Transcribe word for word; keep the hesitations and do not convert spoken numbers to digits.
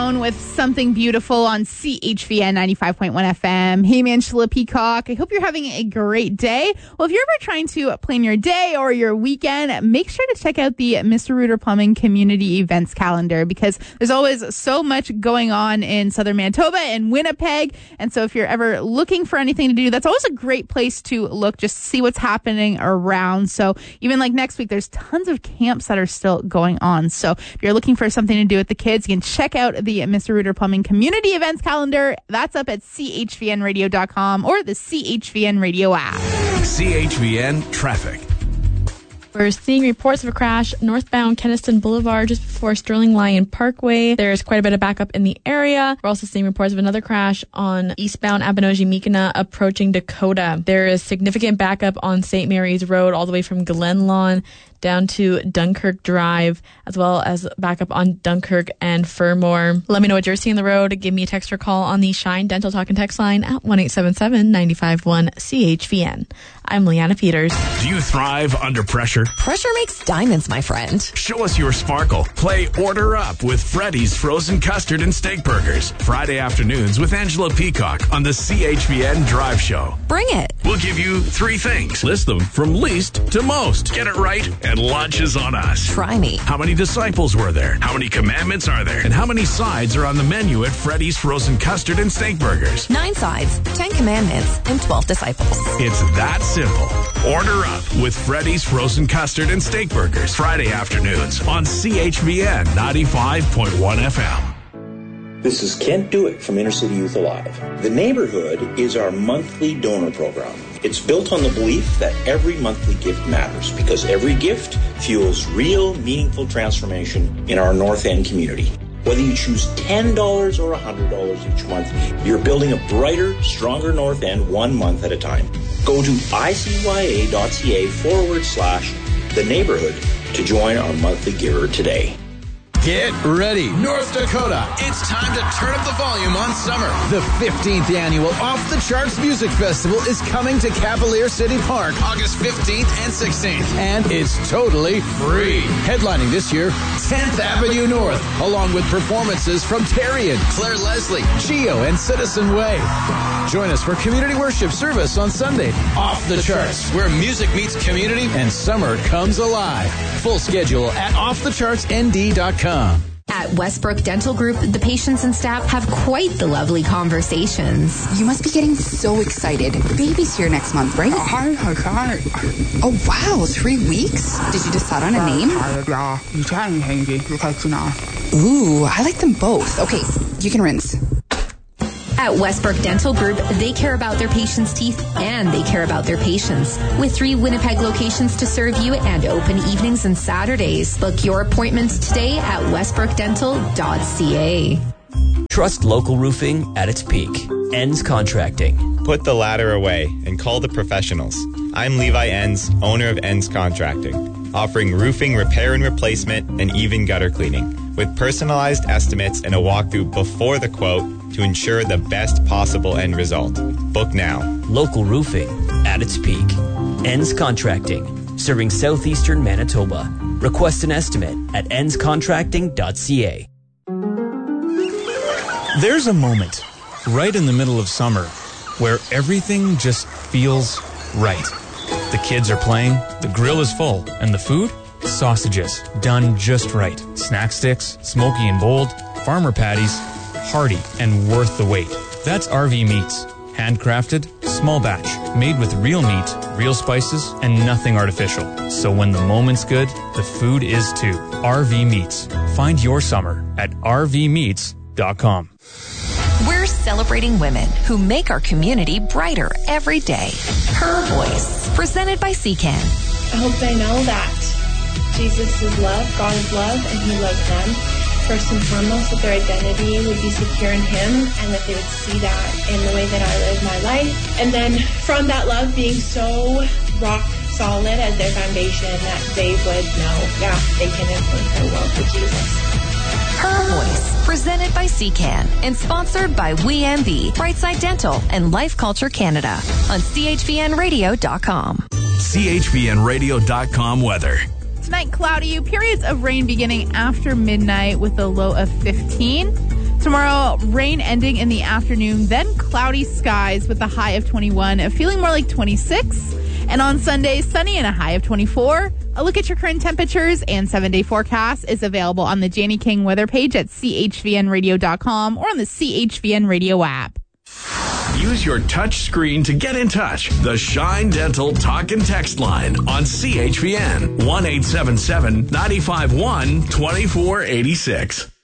Stone with Something Beautiful on C H V N ninety-five point one F M. Hey, Angela Peacock. I hope you're having a great day. Well, if you're ever trying to plan your day or your weekend, make sure to check out the Mister Rooter Plumbing Community Events Calendar, because there's always so much going on in Southern Manitoba and Winnipeg. And so if you're ever looking for anything to do, that's always a great place to look, just to see what's happening around. So even like next week, there's tons of camps that are still going on. So if you're looking for something to do with the kids, you can check out the Mister Rooter Plumbing Community Events Calendar. That's up at C H V N radio dot com or the C H V N Radio app. C H V N Traffic. We're seeing reports of a crash northbound Keniston Boulevard just before Sterling Lyon Parkway. There's quite a bit of backup in the area. We're also seeing reports of another crash on eastbound Abinogi-Mikina approaching Dakota. There is significant backup on Saint Mary's Road all the way from Glenlawn down to Dunkirk Drive, as well as backup on Dunkirk and Fermor. Let me know what you're seeing on the road. Give me a text or call on the Shine Dental Talk and Text line at one eight seven seven, nine five one, C H V N. I'm Leanna Peters. Do you thrive under pressure? Pressure makes diamonds, my friend. Show us your sparkle. Play Order Up with Freddy's Frozen Custard and Steak Burgers. Friday afternoons with Angela Peacock on the C H V N Drive Show. Bring it. We'll give you three things. List them from least to most. Get it right, and lunch is on us. Try me. How many disciples were there? How many commandments are there? And how many sides are on the menu at Freddy's Frozen Custard and Steak Burgers? Nine sides, ten commandments, and twelve disciples. It's that simple. Order up with Freddy's Frozen Custard and Steak Burgers. Friday afternoons on C H V N ninety-five point one F M. This is Kent Dewick from Inner City Youth Alive. The Neighborhood is our monthly donor program. It's built on the belief that every monthly gift matters, because every gift fuels real, meaningful transformation in our North End community. Whether you choose ten dollars or one hundred dollars each month, you're building a brighter, stronger North End one month at a time. Go to icya.ca forward slash the neighborhood to join our monthly giver today. Get ready, North Dakota. It's time to turn up the volume on summer. The fifteenth annual Off the Charts Music Festival is coming to Cavalier City Park August fifteenth and sixteenth. And it's totally free. Headlining this year, tenth Avenue North, along with performances from Terrian, Claire Leslie, Geo, and Citizen Way. Join us for community worship service on Sunday. Off the Charts, where music meets community and summer comes alive. Full schedule at off the charts n d dot com. At Westbrook Dental Group, the patients and staff have quite the lovely conversations. You must be getting so excited. Baby's here next month, right? Oh, wow, three weeks? Did you decide on a name? Ooh, I like them both. Okay, you can rinse. At Westbrook Dental Group, they care about their patients' teeth and they care about their patients. With three Winnipeg locations to serve you and open evenings and Saturdays. Book your appointments today at westbrook dental dot c a. Trust local roofing at its peak. Enns Contracting. Put the ladder away and call the professionals. I'm Levi Enns, owner of Enns Contracting, offering roofing repair and replacement and even gutter cleaning, with personalized estimates and a walkthrough before the quote to ensure the best possible end result. Book now. Local roofing at its peak. Enns Contracting, serving southeastern Manitoba. Request an estimate at enns contracting dot c a. There's a moment right in the middle of summer where everything just feels right. The kids are playing, the grill is full, and the food? Sausages, done just right. Snack sticks, smoky and bold, farmer patties, hearty and worth the wait. That's R V Meats. Handcrafted, small batch, made with real meat, real spices, and nothing artificial. So when the moment's good, the food is too. R V Meats. Find your summer at r v meats dot com. We're celebrating women who make our community brighter every day. Her Voice, presented by C C A N. I hope they know that Jesus is love, God is love, and He loves them. First and foremost, that their identity would be secure in Him, and that they would see that in the way that I live my life. And then from that love being so rock solid as their foundation, that they would know, yeah, they can influence their world for Jesus. Her Voice, presented by C C A N and sponsored by We M B, Brightside Dental, and Life Culture Canada on c h v n radio dot com. c h v n radio dot com weather. Tonight, cloudy, periods of rain beginning after midnight with a low of fifteen. Tomorrow, rain ending in the afternoon, then cloudy skies with a high of twenty-one, feeling more like twenty-six. And on Sunday, sunny and a high of twenty-four. A look at your current temperatures and seven-day forecast is available on the Janie King weather page at C H V N radio dot com or on the C H V N Radio app. Use your touch screen to get in touch. The Shine Dental Talk and Text line on C H V N one eight seven seven, nine five one, two four eight six.